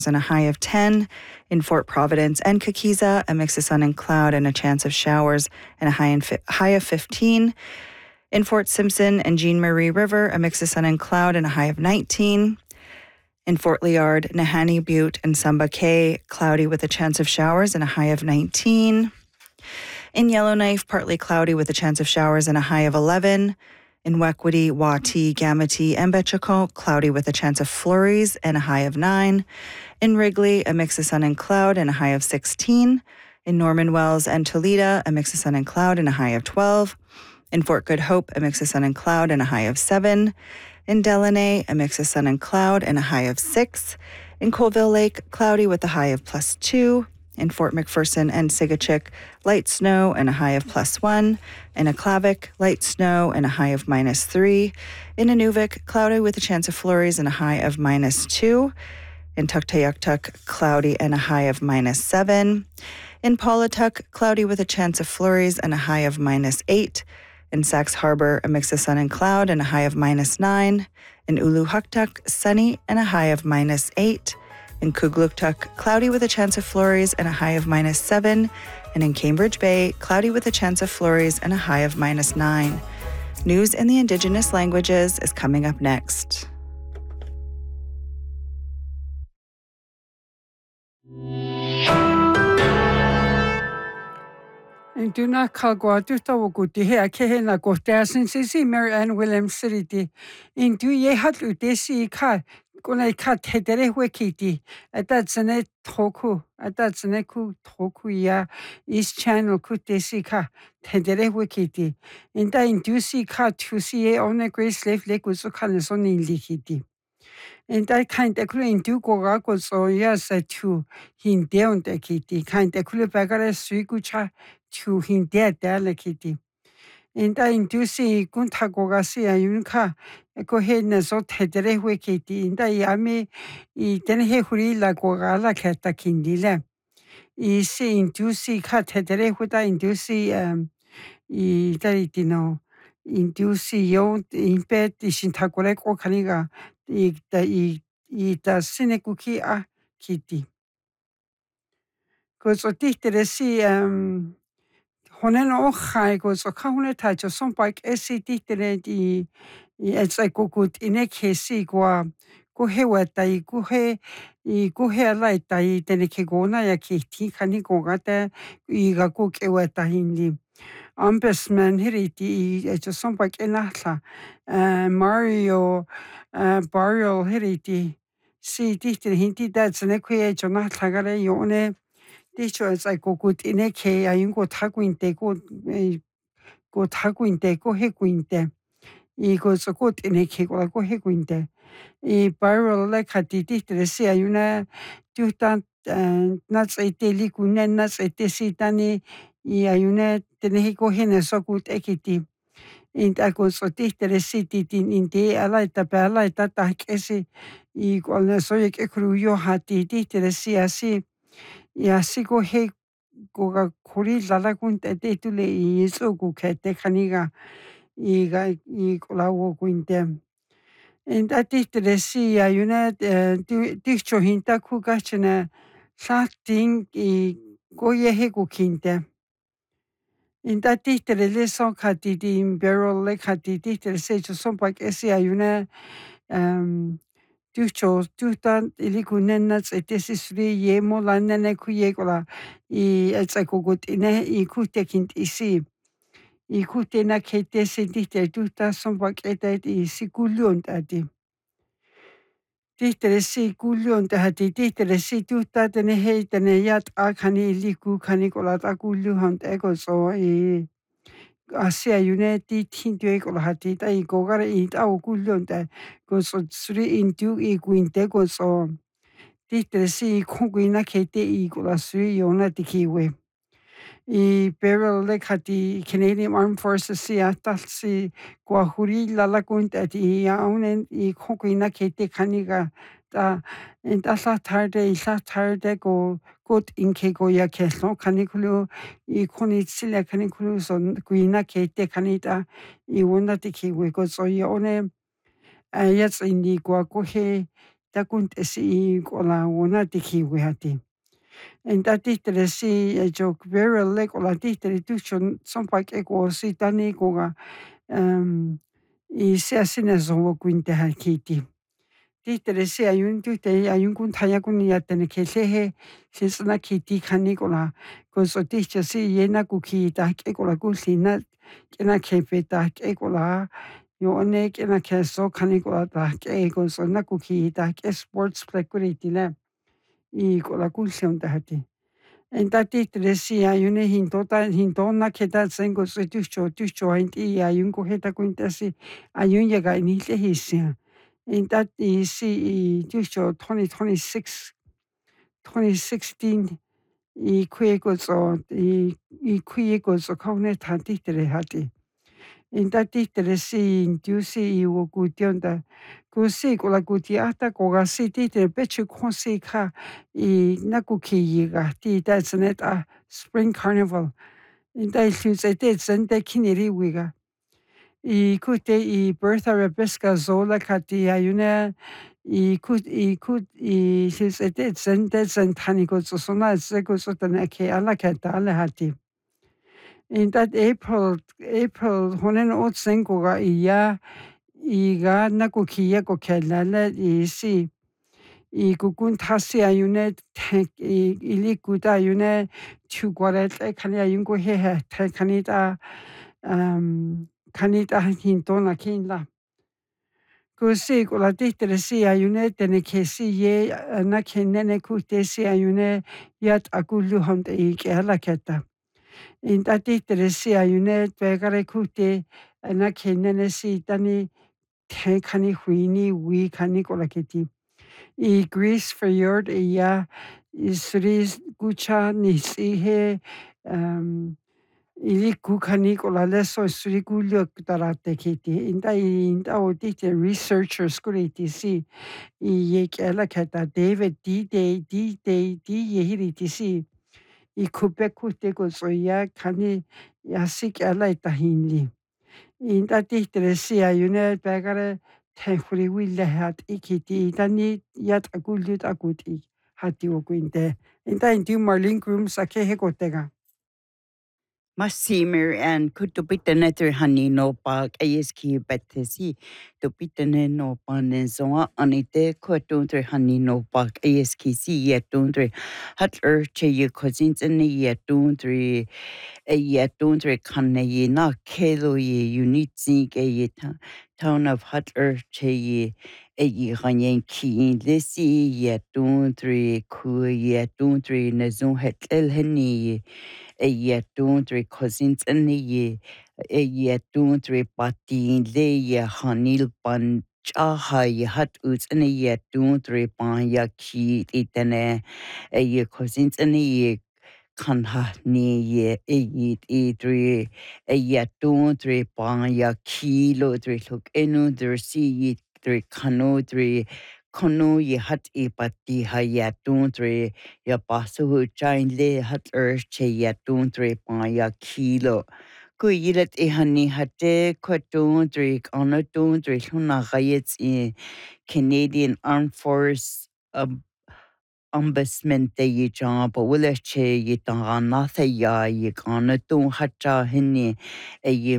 and a high of 10. In Fort Providence and Coquizá, a mix of sun and cloud and a chance of showers and a high of 15. In Fort Simpson and Jean Marie River, a mix of sun and cloud and a high of 19. In Fort Liard, Nahanni Butte, and Samba Cay, cloudy with a chance of showers and a high of 19. In Yellowknife, partly cloudy with a chance of showers and a high of 11. In Wequity, Wati, Gamity, and Betchacon, cloudy with a chance of flurries and a high of 9. In Wrigley, a mix of sun and cloud and a high of 16. In Norman Wells and Toledo, a mix of sun and cloud and a high of 12. In Fort Good Hope, a mix of sun and cloud and a high of 7. In Delaney, a mix of sun and cloud and a high of 6. In Colville Lake, cloudy with a high of +2. In Fort McPherson and Sigachik, light snow and a high of +1. In Aklavik, light snow and a high of -3. In Inuvik, cloudy with a chance of flurries and a high of -2. In Tuktoyaktuk, cloudy and a high of -7. In Pawlatuck, cloudy with a chance of flurries and a high of -8. In Sax Harbor, a mix of sun and cloud and a high of -9. In Uluhuktuk, sunny and a high of -8. In Kugluktuk, cloudy with a chance of flurries and a high of -7. And in Cambridge Bay, cloudy with a chance of flurries and a high of -9. News in the Indigenous languages is coming up next. And do not call Guaduta Woguti here, Kehena Gotas, and Sissy Mary Ann Williams City. In do ye had Udesi car, Gona cat headere wikiti, at that's an et toku, at that's an eku toku ya, East Channel Kutesi car, headere wikiti. In the inducee car to see on a great slave lake was a kind of son in likiti. And that kind of green do go goes or yes, to him down the kitty, kind of cool bagger suigucha to him dead delicate. And I induce Guntagogasi and Yunka, go ahead and so tedere wikiti, and I yami, then he huri la gogala cata kindile. I see induce cat tedere with I induce, induce yon in bed, ishintagorek or caniga. I sinekuki a kitty. Cause o si honen o chai goes o kahune tacho son bike esi titere di it's like good in a kesi gua go he weta I go he light I then ke gona ya kiti kani gogata I ga go ke weta hindi. Ombudsman hiriti I just son bike enahla Mario Barrio hiriti si titere hindi that's an equa jonathan gare yone. Dicho it's like go good in a ke ayun go taguinte go taguinte go heguinte. I go so good in a ke go heguinte. I barrel like hatiti to see ayuna tutan nuts a daily gunen nuts a desitani I ayuna then go hen so good ekiti. In I go so titter city in the allied the bella that esi I go so you cruyo hati titter see. Ya sigo he goga kuri lalagunte de tule I so go kete kaniga I kolawo guinte. And that titre si ayuna dicho hinta kugachina sating I goye he go kinte. In that titre lesson katiti in barrel lake hatiti titre se son pak esi ayuna Dicho tutan ilikunenats etesisri yemo lanene kuyegola I etsakogut ine I kutekint isi. I kutena kete sedite tuta sombak etet I sikulion tati. Titere si kulion tati titere si tuta tene hei tene yat akani iliku kanikolat akuliuhant ego so I Asia Unity tintu eko hati ta I gogara I au kulion ta go so sri intu I guinte go so titre si konguina kete I go la sri yona tikiwe. I Beryl Lake hati Canadian Armed Forces si atal si guahuri lalagunt at I aunen I konguina kete kaniga ta and asa tarde go good in kego ya kesno caniculu I conitsilla caniculu son guina kete canita I wonder the kiwi goes so yone yet in the guacohe takunt'esi k'ola wona tikhiwi hati. Enta tihtele si jok very lek ola tihtele tuchon sompa k'eko si tani koga y se asine zowo kuinte hakiti. Tihtele si ayun tute ayun kun thaya kun yatene kelehe sisna kiti khani kola koso tihcha si yena kuki ta k'ekola kulina k'ena kepe ta k'ekola yo ane k'ena keso khani kola ta k'eko so na kuki ta k'e sports plekuriti y kola kulsion ta hati. Enta tihtele si ayune hintona keta sengo so tucho inti ayun koheta kuinte si ayun yaga inihle hisia. Enta si tucho 2016 y kuyekoso kaune ta tihtele hati. Enta tihtele si intiusi y wokutionda kusi kola kutiata koga si tihtele pechu konsi ka y nakuki yiga ti tatsanet a spring carnival. Enta ilhusete tsente kiniri wiga. Y kute y Bertha Rebecca Zola kati ayuna y ilhusete tsente tsentani kotsosona tsegosotana ke ala kata ala hati. In that April honen ot sengoga iya iga nakukia ko kelala si y kukun tasi ayune ilikuta ayune chugoret kani ayungo he kanita kanita hintona kinla. Kusi kola tihtele si ayune tene kesi ye na kenene kute si ayune yat akulu honte ikela keta. In tihtele si ayune pegare kute na kenene si tani te kani huini wi kani kola keti. I Greece for yord iya isris gucha nisihe ili kukani kola leso isri gulyo tarate keti. Inta otite researchers kuriti si I yekela keta David di yehiriti si I kubekute gozoya kani yasik ela itahinli. Inta tihtele si ayune pegare tenhuri wille hat ikiti tani yat agulut aguti hati okuinte. Inta intiu Marlene Groom sake hekotega. Masi Mary Ann kutupita nether honey no bag ASK betesi tupitane no panenzoa anite kutuntre honey no bag ASK si yetuntre hatler che ye cousins in the yetuntre a yetuntre kanne ye na kelo ye unitzik a town of Hutler che ye a ye hanyen keen lisi yetuntre ku yetuntre nazon hetel henny yetundre cousins and ye yetundre patin le ye hanil pan chaha ye hat uts and yetundre pan ya ki itene ye cousins and ye kanha ni ye idre yetundre pan ya kilo dre look enu der si ye dre kanodre kono ye hat e pati ha ya tundre ya pasu chain le hat che ya tundre pa ya kilo ku yilet e hani hatte ko tundre on tundre huna gayets in Canadian Armed Force ombudsman te ye job wala che ye ta na the ya ye kana tu hacha hinni e ye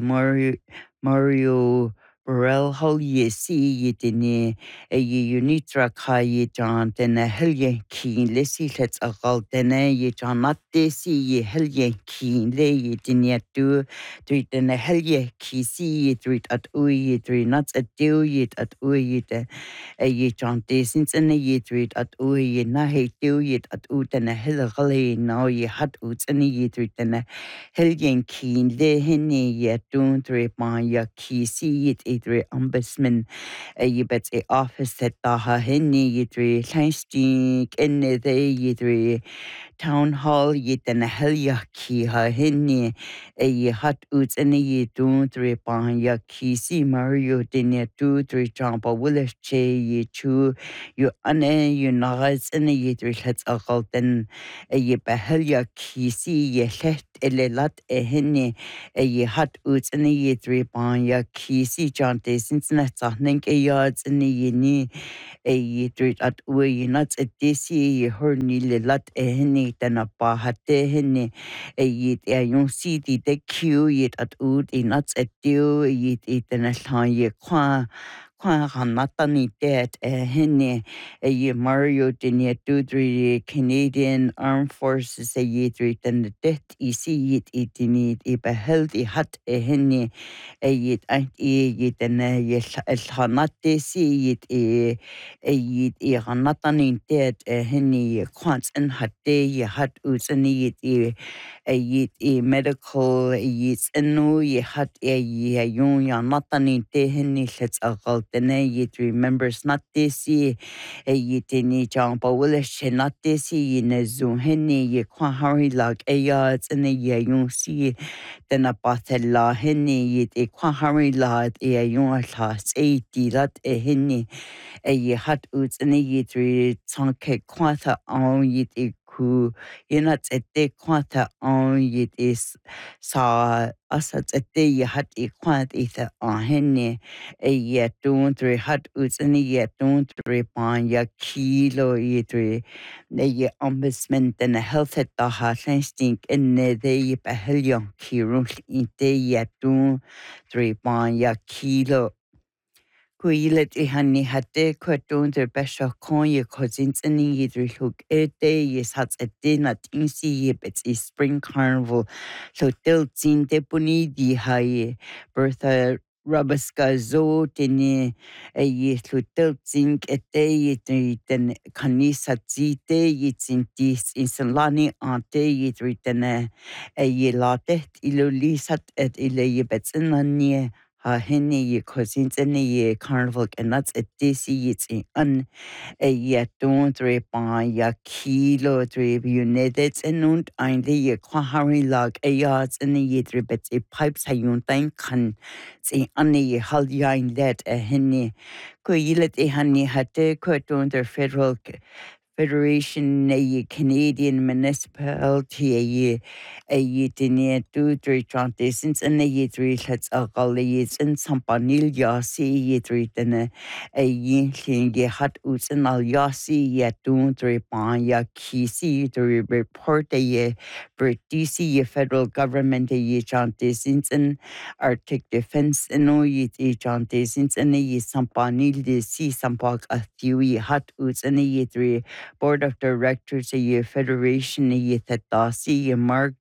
Mario Burrell hol ye si ye dini e ye unitra ka ye jan dene helye keen lesi lets a gal dene ye jan mat de si ye helye keen le ye dini du dri dene helye ki si ye drit at ui ye dri nuts at do ye at ui ye ye John Desins and ye treat at ye na he do yet at and a hillary now ye had oots and ye treat and a hillian keen le henny ye don't rip my ya key see it either ombudsman ye bets a office set daha henny ye three Kleinstein in the ye three town hall ye den a helya ki ha hinni ye hat oots and ye don't rip on ya ki si Mario dinner 2-3 jump a willis che ye chu you ane you nice and ye three hets a golden ye behelya ki si ye let ele lat a hinni ye hat oots and ye 3 on ya ki si John Day since Netzaning a yards in the yini a treat at way nuts at this ye her nearly lot a henny than a bahate henny a yit a young city the queue yet at wood in nuts at dew yet it and a time ye qua hanatani dead a henny a ye Mario Dinia Dudri Canadian Armed Forces a ye treat and the death easy it need a healthy hut a henny yit yit and hanate see yit yit hanatanin dead henny quants and hat day ye hat us and yit medical yit and no ye hat ye young ya natanin de henny let's all the yit remembers not this ye yit ni jump will she not this ye in a zoom henny ye quan harry like a yards and ye young see den a batella henny yit qua harry lad young las 80 lat henny ye hat uts and yit re tonke quanta on yit ku yenat at de quanta on yit is sa asat at de ye hat quant ether on henny ye don't re hat uts and ye don't re pan ya kilo yit re ye ombudsman den a health at the heartland in the behelion kirul in de ye don't re pan ya kilo Kuilet hanni hatte kwartun der besser kon je cousins in yidri hook day is hats a dinner tinsi yibits is spring carnival so tiltzin depuni di haye Bertha Rabaska zo tini a ye to tiltzin a day den kanisa zite yitzin dis in salani ante yidri a ye latet ilulisat et ile yibets in henny ye cousins in ye carnival and that's a dizzy it's an a yet don't drape on ya kilo drape united and don't ein ye quahari log a yards in the ye dribets a pipes ha yun thank can say an ye hal yain let a henny ko yilet a honey had to cut on their federal Federation a Canadian municipality a dine two three transitions and a three sets of colleagues in Sampanil Yasi ye three dine a yin ye hat us and al Yasi yet don't three pan ya kisi to report a ye British ye federal government a ye transitions and Arctic defense and no ye transitions and a ye Sampanil de si Sampak a few ye hat us and a ye three Board of Directors a Federation a Tadasi a Mark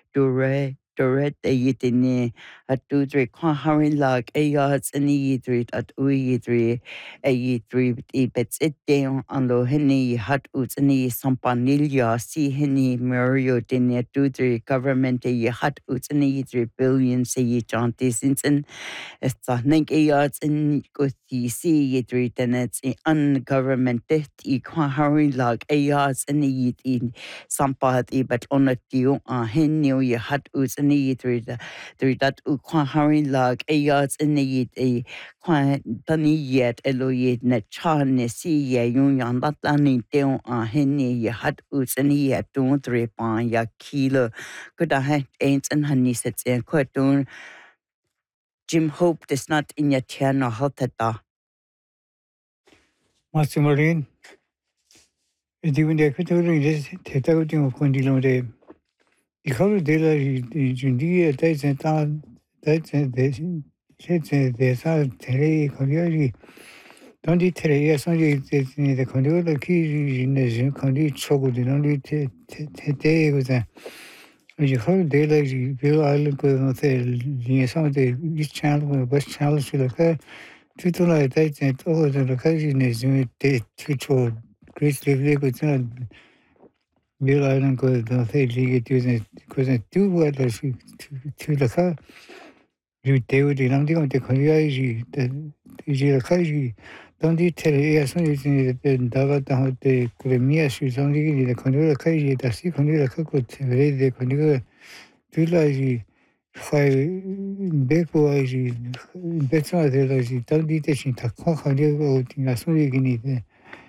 Doret a Yitini at Dudre Quahari Lag a yards and Yidrit at Uyidri a Yidri bets it down on Lo Henny Hat Utsani Sampanilia see Henny Mario Dinia Dudre government a Hat Utsani Yidri billions a Yichanti since Estanig yards in Guthi see Yidri tenets in ungovernmented Quahari Lag a yards and Yid in Sampati but on a deal on Henny ye Hat Utsani Yidri that Quahari Lag a yards and Yid a Quantani yet Eloid net charne see ye union that any down on Henny ye Hat Utsani yet don't repan ya kilo could I had ain't and honey sets in quite Jim Hope does not in your chair or hotata. Mastermarine, even the equatorial is Tetagoting of Condilode. The color de la Jundia, that's a town, that's a there's a Terre Coriari. Don't eat Terre, only the Condola key in the Condi Chogo, the only Tete was a. You heard de la Bill Island with the some of the East Channel, West Channel, Sulaca. Titula that all the location is to Great Lake with Bill Island go the league using because I do what to the car. You do the landing of the Koyaji, the Kaji. Don't you tell us only the Dava the Crimea, she's only the Conura Kaji, the sea Conura Cookwood, the Conura Tulaji. Fai Beko Aji, Betra de la Gital Ditachin Takwa, in a Suri Guinea.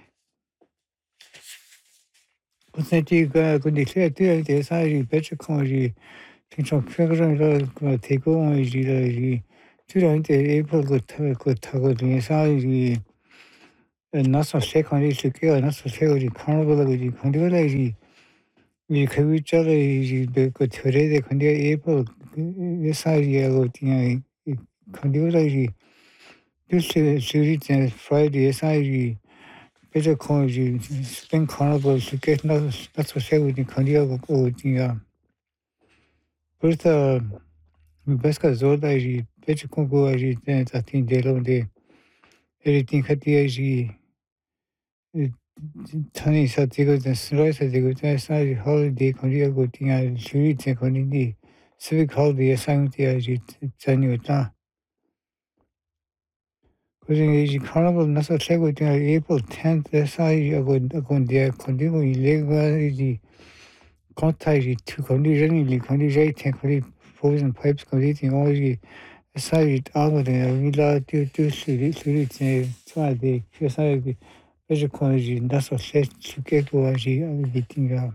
Potentially, could declare the Sari Petra Conji, Tinch of Federal take on 주로인데 애플 그 타고 중에서 이 나서 세컨이 스케어 나서 세거리 카나발이 컨디발이 이 그위자리 그 트레데 컨디 애플 예사이하고 그냥 컨디발이 튜스데 스리트 프라이데 예사이 better call you spend carnival to get that's what say with Kandiago Odia. First, Beska Zoda, better Congo, I think they love the everything had the Tani Satigo and Slice at the good side holiday Kandiago thing. I should take on the civic holiday assignment as you Tanyuta. Because carnival Nasa Chego April 10th, that's how you go there, continue illegal. Contact to condition, condition, frozen pipes, condition, all the side out and we love to see try the side better quality, that's what says to get what she getting.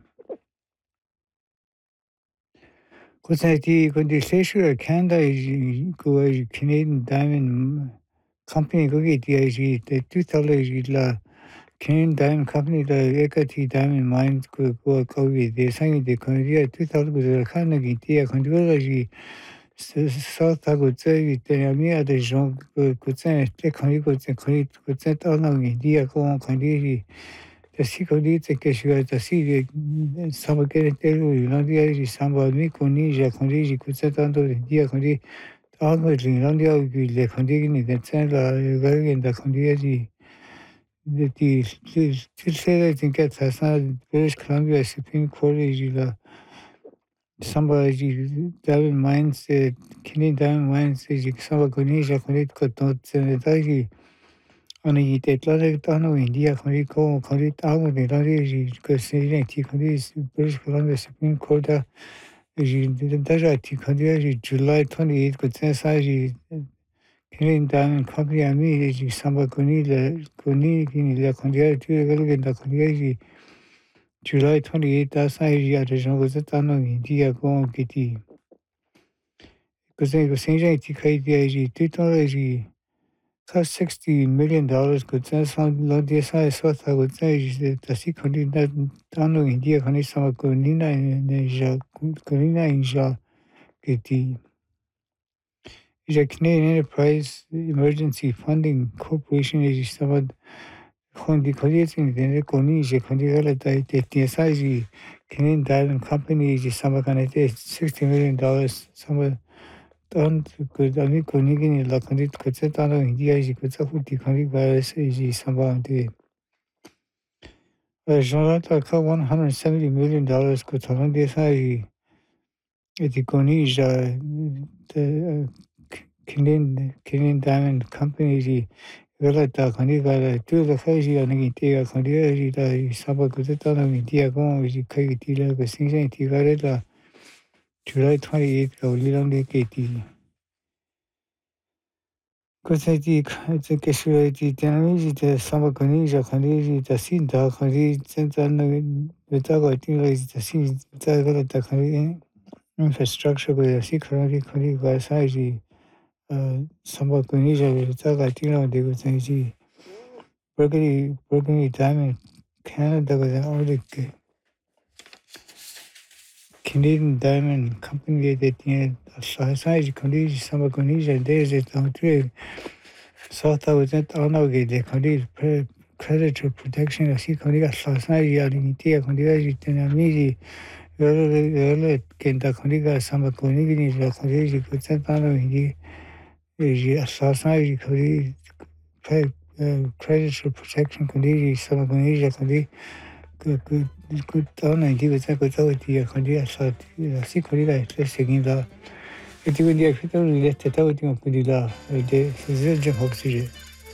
Because I think when the station Canada is go Canadian Diamond Company, go get the $2 Canadian Diamond Company, the Ekati Diamond Mines go with the sign the Korea 2000 Carnegie, the Conduology, South Agote, the Amia de Jean Cousin, the Conigos and Conit on India, go on Condi, the Sicodit, the Cashu, the Sea, some getting Landia, Samba, Mikonija, Condigi, could set under India Condi, almost in Landia, the Condigini, the Sandra, the Condiaji. The still say I think at British Columbia Supreme Court is somebody Diamond Mines, Canadian Diamond Mines is somebody Conisha Connecticut Senatari on the Atlantic Tunnel India Connecticut Connecticut Arm the Lady Canadian British Columbia Supreme Court is July 28th could say Canadian Diamond Company a me is samba Kuni la Condia to the Condia July 28th that's I at the Jean was at India go kitty. Because they were saying TKDIG $2 cost $60 million could send some lot the size what I would say is that the secret that down India can some Kunina in Ja kitty. Is a Canadian Enterprise Emergency Funding Corporation is somewhat condicolleting the Conige Condigalata, the size Canadian Diamond Company is some kind of $60 million, somewhat done to good Conigini, La Condit could set on India, you could suffer the Condigas is somewhat the Jonathan $170 million could on the size the Conige, the Canadian Diamond Company Galata Condiga to the Haji and Itia Condia Saba Guzeta India Gong is Kaitila Gasinja Tigareta July 28th of Lilam Katie. Cosati the Casualty Dynamics, the Saba Conija Condi, the Sinta Condi, Centan Vitago is the Sin Tagalata Condi infrastructure with a secret Condiga Saji. Samba Conija Vitaga Tino de Gutanji. Burgundy Diamond Canada was an early Canadian Diamond Company that size condition some condition days at the South was at Onogate, the condition creditor protection of sea condition society and India condition Tenamidi early Kenta condition some condition the condition could set on the society condition creditor protection condition some condition good down and give it a good authority condition so see condition seguindo lá eu digo dia que eu lhe até o último condition lá de fazer de oxigênio.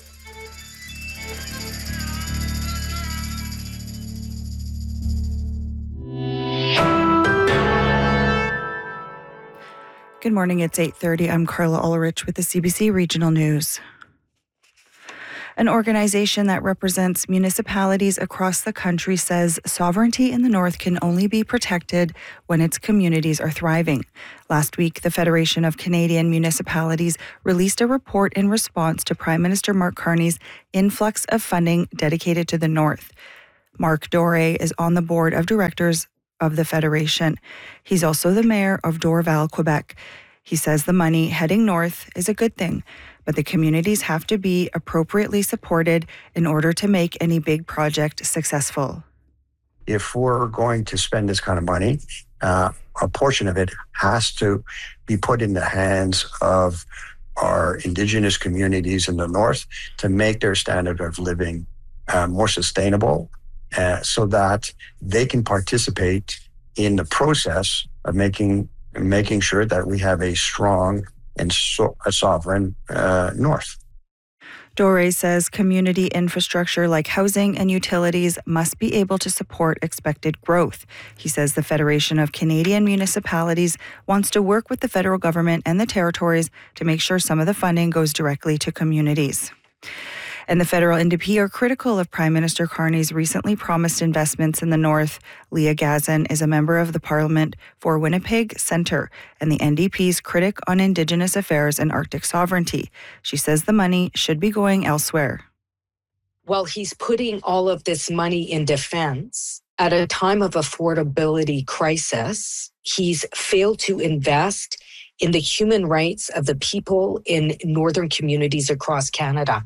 Good morning, it's 8:30. I'm Carla Ulrich with the CBC Regional News. An organization that represents municipalities across the country says sovereignty in the North can only be protected when its communities are thriving. Last week, the Federation of Canadian Municipalities released a report in response to Prime Minister Mark Carney's influx of funding dedicated to the North. Marc Doré is on the board of directors of the Federation. He's also the mayor of Dorval, Quebec. He says the money heading north is a good thing, but the communities have to be appropriately supported in order to make any big project successful. If we're going to spend this kind of money, a portion of it has to be put in the hands of our Indigenous communities in the North to make their standard of living more sustainable so that they can participate in the process of making sure that we have a strong and a sovereign North. Doré says community infrastructure like housing and utilities must be able to support expected growth. He says the Federation of Canadian Municipalities wants to work with the federal government and the territories to make sure some of the funding goes directly to communities. And the federal NDP are critical of Prime Minister Carney's recently promised investments in the North. Leah Gazin is a member of the Parliament for Winnipeg Centre and the NDP's critic on Indigenous affairs and Arctic sovereignty. She says the money should be going elsewhere. Well, he's putting all of this money in defense at a time of affordability crisis. He's failed to invest in the human rights of the people in northern communities across Canada.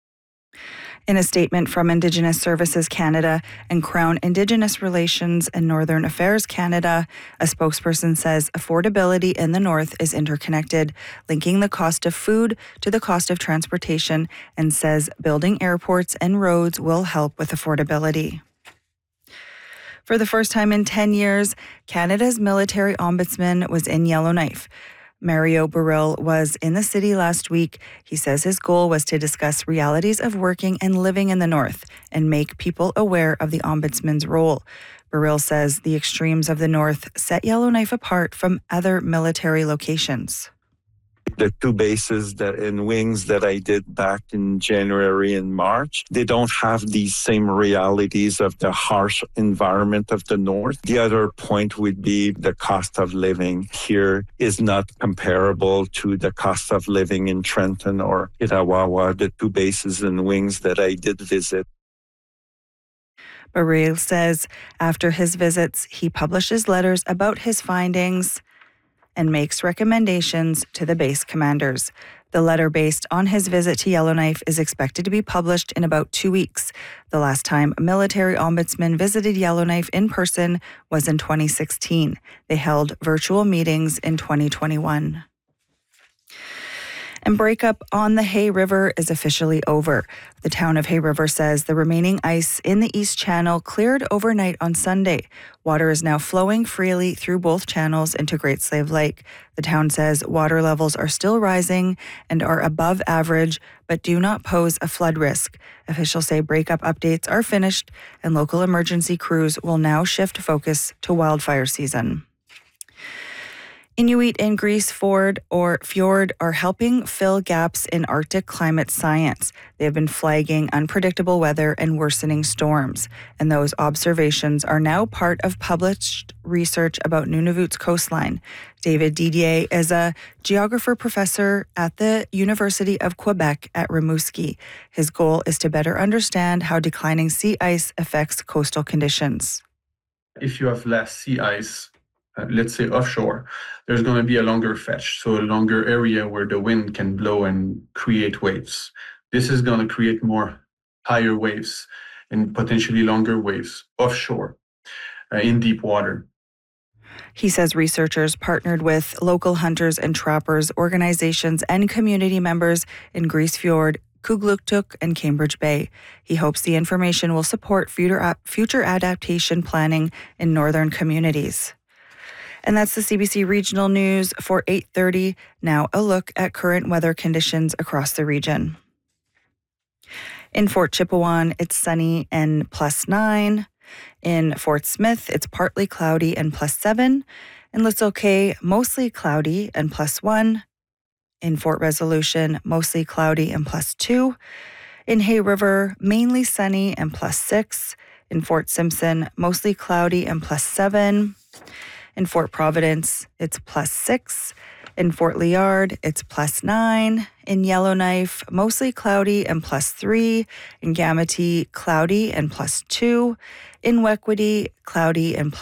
In a statement from Indigenous Services Canada and Crown Indigenous Relations and Northern Affairs Canada, a spokesperson says affordability in the North is interconnected, linking the cost of food to the cost of transportation, and says building airports and roads will help with affordability. For the first time in 10 years, Canada's military ombudsman was in Yellowknife. Mario Burrill was in the city last week. He says his goal was to discuss realities of working and living in the North and make people aware of the ombudsman's role. Burrill says the extremes of the North set Yellowknife apart from other military locations. The two bases in Wings that I did back in January and March, they don't have these same realities of the harsh environment of the North. The other point would be the cost of living here is not comparable to the cost of living in Trenton or Itawawa, the two bases in Wings that I did visit. Burrill says after his visits, he publishes letters about his findings and makes recommendations to the base commanders. The letter based on his visit to Yellowknife is expected to be published in about 2 weeks. The last time a military ombudsman visited Yellowknife in person was in 2016. They held virtual meetings in 2021. And breakup on the Hay River is officially over. The town of Hay River says the remaining ice in the East Channel cleared overnight on Sunday. Water is now flowing freely through both channels into Great Slave Lake. The town says water levels are still rising and are above average, but do not pose a flood risk. Officials say breakup updates are finished and local emergency crews will now shift focus to wildfire season. Inuit in Grise Fiord are helping fill gaps in Arctic climate science. They have been flagging unpredictable weather and worsening storms, and those observations are now part of published research about Nunavut's coastline. David Didier is a geographer professor at the University of Quebec at Rimouski. His goal is to better understand how declining sea ice affects coastal conditions. If you have less sea ice, let's say offshore, there's going to be a longer fetch, so a longer area where the wind can blow and create waves. This is going to create more higher waves and potentially longer waves offshore in deep water. He says researchers partnered with local hunters and trappers, organizations, and community members in Grise Fiord, Kugluktuk, and Cambridge Bay. He hopes the information will support future adaptation planning in northern communities. And that's the CBC Regional News for 8:30. Now a look at current weather conditions across the region. In Fort Chipewyan, it's sunny and +9. In Fort Smith, it's partly cloudy and +7. In Little Cay, mostly cloudy and +1. In Fort Resolution, mostly cloudy and +2. In Hay River, mainly sunny and +6. In Fort Simpson, mostly cloudy and +7. In Fort Providence, it's +6. In Fort Liard, it's +9. In Yellowknife, mostly cloudy and +3. In Gamity, cloudy and +2. In Wequity, cloudy and